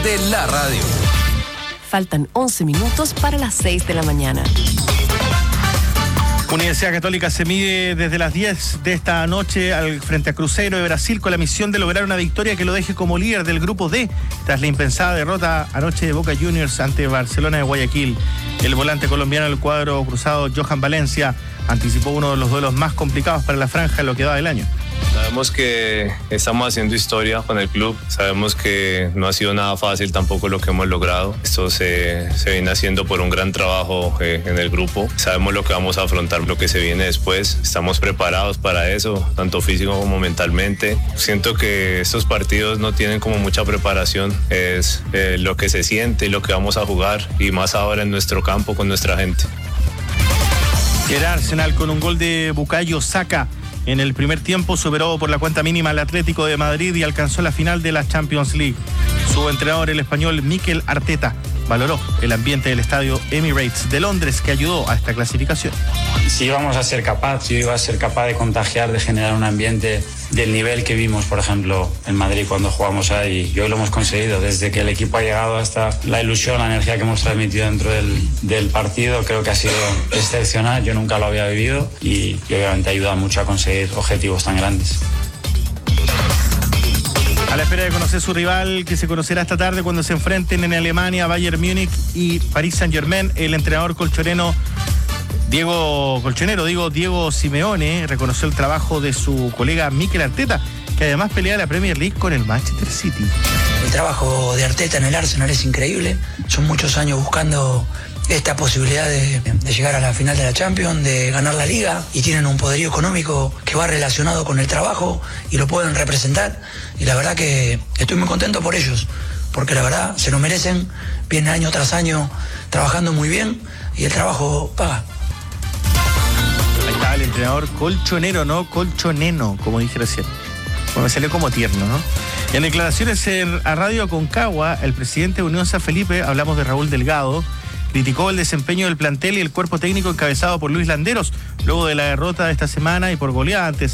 de la radio. Faltan 11 minutos para las 6 de la mañana. Universidad Católica se mide desde las 10 de esta noche frente a Cruzeiro de Brasil con la misión de lograr una victoria que lo deje como líder del grupo D tras la impensada derrota anoche de Boca Juniors ante Barcelona de Guayaquil. El volante colombiano del cuadro cruzado Johan Valencia anticipó uno de los duelos más complicados para la franja en lo que va del año. Sabemos que estamos haciendo historia con el club, sabemos que no ha sido nada fácil tampoco lo que hemos logrado. Esto se viene haciendo por un gran trabajo en el grupo. Sabemos lo que vamos a afrontar, lo que se viene después. Estamos preparados para eso, tanto físico como mentalmente. Siento que estos partidos no tienen como mucha preparación, es lo que se siente y lo que vamos a jugar, y más ahora en nuestro campo con nuestra gente. El Arsenal con un gol de Bukayo Saka en el primer tiempo superó por la cuenta mínima al Atlético de Madrid y alcanzó la final de la Champions League. Su entrenador, el español Mikel Arteta, valoró el ambiente del estadio Emirates de Londres que ayudó a esta clasificación. Si íbamos a ser capaz, yo iba a ser capaz de contagiar, de generar un ambiente del nivel que vimos, por ejemplo, en Madrid cuando jugamos ahí, y hoy lo hemos conseguido. Desde que el equipo ha llegado hasta la ilusión, la energía que hemos transmitido dentro del partido, creo que ha sido excepcional. Yo nunca lo había vivido y obviamente ayuda mucho a conseguir objetivos tan grandes. A la espera de conocer su rival, que se conocerá esta tarde cuando se enfrenten en Alemania Bayern Múnich y Paris Saint-Germain, el entrenador Diego Simeone reconoció el trabajo de su colega Mikel Arteta, que además pelea la Premier League con el Manchester City. El trabajo de Arteta en el Arsenal es increíble. Son muchos años buscando esta posibilidad de llegar a la final de la Champions, de ganar la Liga, y tienen un poderío económico que va relacionado con el trabajo y lo pueden representar, y la verdad que estoy muy contento por ellos, porque la verdad se lo merecen, vienen año tras año trabajando muy bien y el trabajo paga. Ahí está el entrenador colchonero, no colchoneno, como dije recién. Bueno, me salió como tierno, ¿no? Y en declaraciones a Radio Aconcagua, el presidente de Unión San Felipe, hablamos de Raúl Delgado, criticó el desempeño del plantel y el cuerpo técnico encabezado por Luis Landeros luego de la derrota de esta semana y por goleada ante